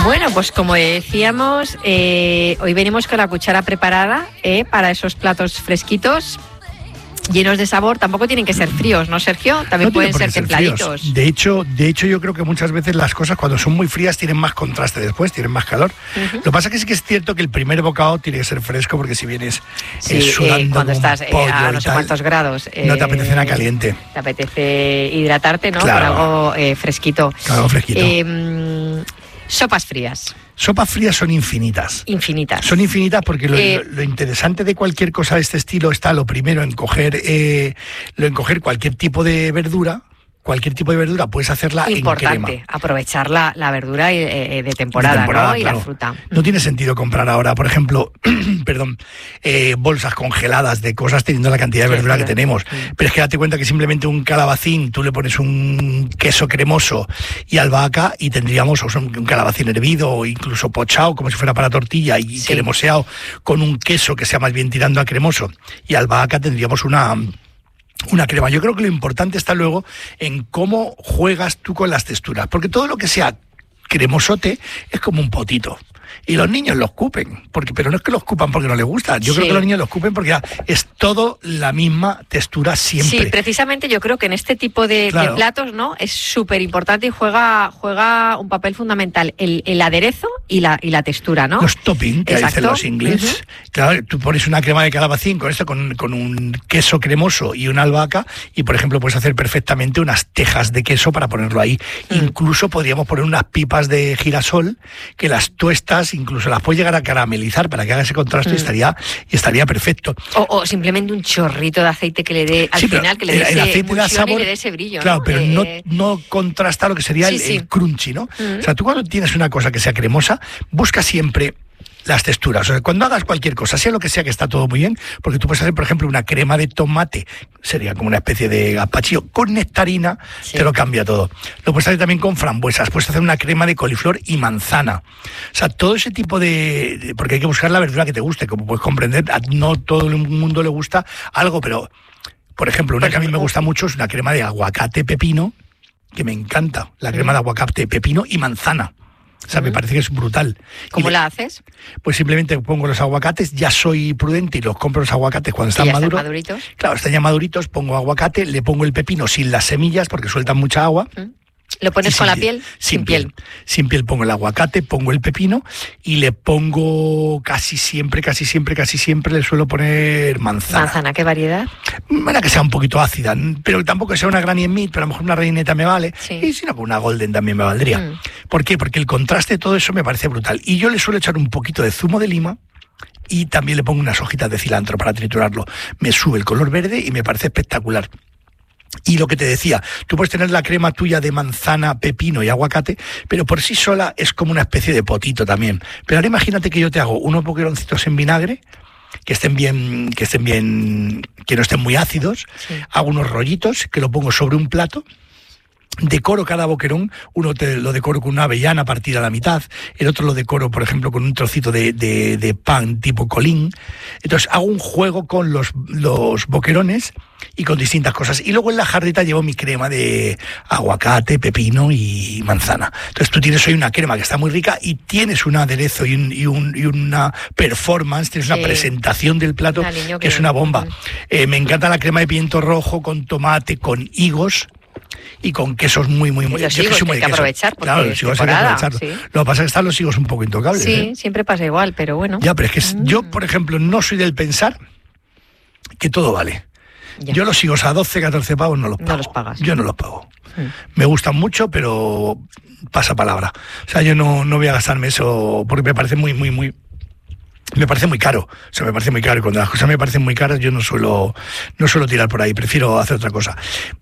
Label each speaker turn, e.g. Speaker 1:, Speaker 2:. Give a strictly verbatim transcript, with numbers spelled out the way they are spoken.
Speaker 1: Bueno, pues como decíamos, eh, hoy venimos con la cuchara preparada eh, para esos platos fresquitos, llenos de sabor. Tampoco tienen que ser fríos, ¿no, Sergio? También
Speaker 2: no
Speaker 1: pueden ser,
Speaker 2: ser
Speaker 1: templaditos.
Speaker 2: Fríos. De hecho, de hecho, yo creo que muchas veces las cosas cuando son muy frías tienen más contraste después, tienen más calor. Uh-huh. Lo que pasa es que sí que es cierto que el primer bocado tiene que ser fresco, porque si vienes
Speaker 1: sí,
Speaker 2: eh, sudando
Speaker 1: eh, cuando estás eh, a no sé cuántos grados,
Speaker 2: eh, no te apetece nada caliente.
Speaker 1: Te apetece hidratarte, ¿no?
Speaker 2: Claro.
Speaker 1: Con algo eh, fresquito.
Speaker 2: Claro, algo fresquito.
Speaker 1: Eh, sopas frías.
Speaker 2: Sopas frías son infinitas.
Speaker 1: Infinitas.
Speaker 2: Son infinitas porque lo,
Speaker 1: eh,
Speaker 2: lo, lo interesante de cualquier cosa de este estilo está lo primero en coger, eh, lo en coger cualquier tipo de verdura. Cualquier tipo de verdura puedes hacerla
Speaker 1: importante,
Speaker 2: en crema.
Speaker 1: aprovechar la, la verdura eh, de temporada,
Speaker 2: de temporada,
Speaker 1: ¿no? Y
Speaker 2: claro.
Speaker 1: la fruta.
Speaker 2: No tiene sentido comprar ahora, por ejemplo, perdón, eh, bolsas congeladas de cosas teniendo la cantidad de verdura sí, que tenemos. Sí. Pero es que date cuenta que simplemente un calabacín, tú le pones un queso cremoso y albahaca y tendríamos o sea, un calabacín hervido o incluso pochado, como si fuera para tortilla y sí. cremoseado con un queso que sea más bien tirando a cremoso y albahaca, tendríamos una... Una crema. Yo creo que lo importante está luego en cómo juegas tú con las texturas, porque todo lo que sea cremosote es como un potito. Y los niños lo escupen, porque, pero no es que lo escupan porque no les gusta. Yo sí. creo que los niños lo escupen porque ya es todo la misma textura siempre.
Speaker 1: Sí, precisamente yo creo que en este tipo de, claro. de platos, ¿no? Es súper importante y juega, juega un papel fundamental el, el aderezo y la, y la textura, ¿no?
Speaker 2: Los topping, que
Speaker 1: Exacto.
Speaker 2: dicen los ingleses. Uh-huh. Claro, tú pones una crema de calabacín con esto, con, con un queso cremoso y una albahaca, y por ejemplo puedes hacer perfectamente unas tejas de queso para ponerlo ahí. Uh-huh. Incluso podríamos poner unas pipas de girasol que las tuestas, incluso las puedes llegar a caramelizar para que haga ese contraste mm. y estaría y estaría perfecto.
Speaker 1: O, o simplemente un chorrito de aceite que le dé al sí, final, que le dé ese
Speaker 2: aceite da sabor,
Speaker 1: y le dé ese brillo.
Speaker 2: Claro,
Speaker 1: ¿no?
Speaker 2: pero
Speaker 1: eh,
Speaker 2: no, no contrasta lo que sería
Speaker 1: sí,
Speaker 2: el,
Speaker 1: sí.
Speaker 2: el crunchy, ¿no?
Speaker 1: Mm.
Speaker 2: O sea, tú cuando tienes una cosa que sea cremosa, busca siempre las texturas. O sea, cuando hagas cualquier cosa, sea lo que sea, que está todo muy bien, porque tú puedes hacer, por ejemplo, una crema de tomate, sería como una especie de gazpacho, con nectarina, sí. te lo cambia todo. Lo puedes hacer también con frambuesas, puedes hacer una crema de coliflor y manzana. O sea, todo ese tipo de... de porque hay que buscar la verdura que te guste, como puedes comprender, a no todo el mundo le gusta algo, pero, por ejemplo, una que a mí me gusta mucho es una crema de aguacate pepino, que me encanta, la crema de aguacate pepino y manzana. O sea, uh-huh. me parece que es brutal.
Speaker 1: ¿Cómo
Speaker 2: le,
Speaker 1: la haces?
Speaker 2: Pues simplemente pongo los aguacates, ya soy prudente y los compro los aguacates cuando están
Speaker 1: ya
Speaker 2: maduros.
Speaker 1: Están maduritos.
Speaker 2: Claro, están ya maduritos, pongo aguacate, le pongo el pepino sin las semillas porque sueltan mucha agua.
Speaker 1: Uh-huh. ¿Lo pones con la piel?
Speaker 2: Sin, sin piel. piel. Sin piel pongo el aguacate, pongo el pepino y le pongo casi siempre, casi siempre, casi siempre le suelo poner manzana.
Speaker 1: ¿Manzana? ¿Qué variedad?
Speaker 2: Bueno, que sea un poquito ácida, pero tampoco que sea una Granny Smith, pero a lo mejor una reineta me vale. Sí. Y si no, con una Golden también me valdría. Mm. ¿Por qué? Porque el contraste de todo eso me parece brutal. Y yo le suelo echar un poquito de zumo de lima y también le pongo unas hojitas de cilantro para triturarlo. Me sube el color verde y me parece espectacular. Y lo que te decía, tú puedes tener la crema tuya de manzana, pepino y aguacate, pero por sí sola es como una especie de potito también. Pero ahora imagínate que yo te hago unos boqueroncitos en vinagre, que estén bien, que estén bien, que no estén muy ácidos, sí. hago unos rollitos que lo pongo sobre un plato. Decoro cada boquerón, uno te lo decoro con una avellana partida a la mitad, el otro lo decoro, por ejemplo, con un trocito de, de, de pan tipo colín. Entonces hago un juego con los, los boquerones y con distintas cosas. Y luego en la jarrita llevo mi crema de aguacate, pepino y manzana. Entonces tú tienes hoy una crema que está muy rica y tienes un aderezo y, un, y, un, y una performance, tienes sí. una presentación del plato que, que es una bomba. Uh-huh. Eh, me encanta la crema de pimiento rojo con tomate, con higos, y con quesos muy, muy, muy...
Speaker 1: Los higos que hay que aprovechar, porque
Speaker 2: claro, los higos hay que aprovecharlo. Sí. Lo que pasa es que están los higos un poco intocables.
Speaker 1: Sí,
Speaker 2: ¿eh?
Speaker 1: siempre pasa igual, pero bueno.
Speaker 2: Ya, pero es que mm. yo, por ejemplo, no soy del pensar que todo vale. Ya. Yo los higos a doce, catorce pavos no los pago.
Speaker 1: No los pagas.
Speaker 2: Yo no los pago. Mm. Me gustan mucho, pero pasa palabra. O sea, yo no, no voy a gastarme eso porque me parece muy, muy, muy... Me parece muy caro, o sea, me parece muy caro. Y cuando las cosas me parecen muy caras, yo no suelo, no suelo tirar por ahí, prefiero hacer otra cosa.